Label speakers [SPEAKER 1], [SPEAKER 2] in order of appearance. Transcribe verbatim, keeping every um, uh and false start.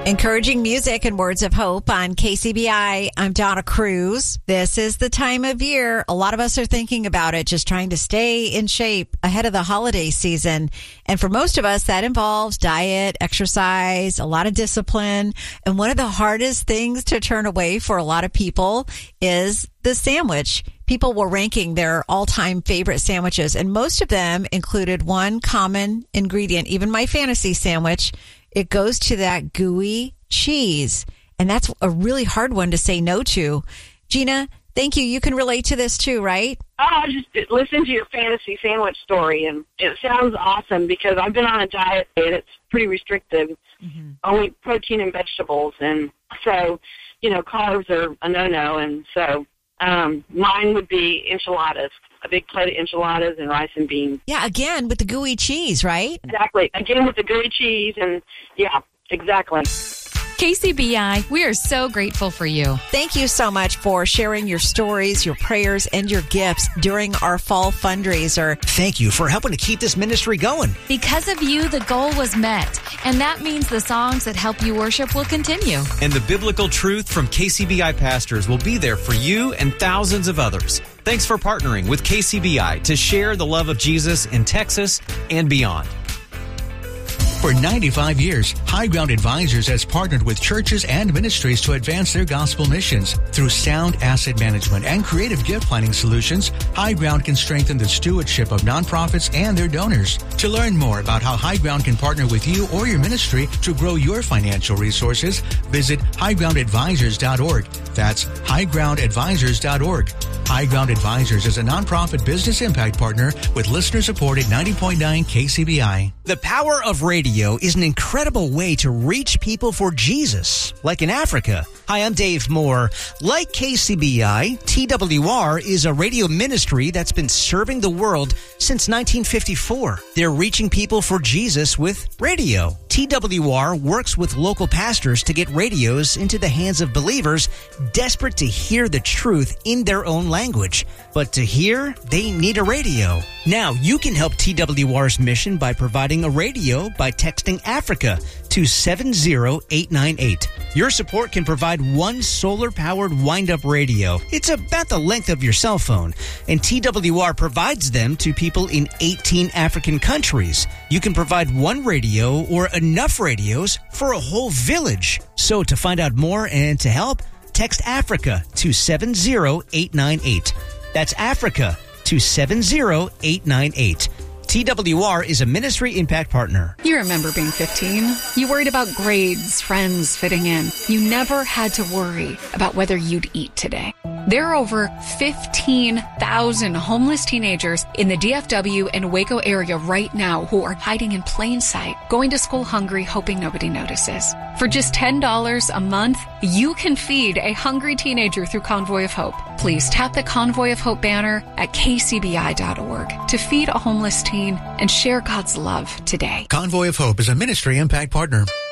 [SPEAKER 1] Encouraging music and words of hope on K C B I. I'm Donna Cruz. This is the time of year. A lot of us are thinking about it, just trying to stay in shape ahead of the holiday season. And for most of us, that involves diet, exercise, a lot of discipline. And one of the hardest things to turn away for a lot of people is the sandwich. People were ranking their all-time favorite sandwiches, and most of them included one common ingredient. Even my fantasy sandwich, it goes to that gooey cheese. And that's a really hard one to say no to. Gina, thank you. You can relate to this too, right?
[SPEAKER 2] Oh, I just listened to your fantasy sandwich story, and it sounds awesome because I've been on a diet and it's pretty restrictive, mm-hmm. only protein and vegetables. And so, you know, carbs are a no-no. And so um, mine would be enchiladas. A big plate of enchiladas and rice and beans.
[SPEAKER 1] Yeah, again, with the gooey cheese, right?
[SPEAKER 2] Exactly. Again, with the gooey cheese, and yeah, exactly.
[SPEAKER 3] K C B I, we are so grateful for you.
[SPEAKER 1] Thank you so much for sharing your stories, your prayers, and your gifts during our fall fundraiser.
[SPEAKER 4] Thank you for helping to keep this ministry going.
[SPEAKER 3] Because of you, the goal was met, and that means the songs that help you worship will continue.
[SPEAKER 5] And the biblical truth from K C B I pastors will be there for you and thousands of others. Thanks for partnering with K C B I to share the love of Jesus in Texas and beyond.
[SPEAKER 6] For ninety-five years, High Ground Advisors has partnered with churches and ministries to advance their gospel missions. Through sound asset management and creative gift planning solutions, High Ground can strengthen the stewardship of nonprofits and their donors. To learn more about how High Ground can partner with you or your ministry to grow your financial resources, visit high ground advisors dot org. That's high ground advisors dot org. High Ground Advisors is a nonprofit business impact partner with listener-supported ninety point nine K C B I.
[SPEAKER 4] The power of radio is an incredible way to reach people for Jesus, like in Africa. Hi, I'm Dave Moore. Like K C B I, T W R is a radio ministry that's been serving the world since nineteen fifty-four. They're reaching people for Jesus with radio. T W R works with local pastors to get radios into the hands of believers desperate to hear the truth in their own language. But to hear, they need a radio. Now, you can help T W R's mission by providing a radio by texting Africa to seven zero eight nine eight. Your support can provide one solar-powered wind-up radio. It's about the length of your cell phone, and T W R provides them to people in eighteen African countries. You can provide one radio or enough radios for a whole village. So to find out more and to help, text Africa to seven zero eight nine eight. That's Africa to seven zero eight nine eight. T W R is a ministry impact partner.
[SPEAKER 7] You remember being fifteen? You worried about grades, friends, fitting in. You never had to worry about whether you'd eat today. There are over fifteen thousand homeless teenagers in the D F W and Waco area right now who are hiding in plain sight, going to school hungry, hoping nobody notices. For just ten dollars a month, you can feed a hungry teenager through Convoy of Hope. Please tap the Convoy of Hope banner at K C B I dot org to feed a homeless teen and share God's love today.
[SPEAKER 6] Convoy of Hope is a ministry impact partner.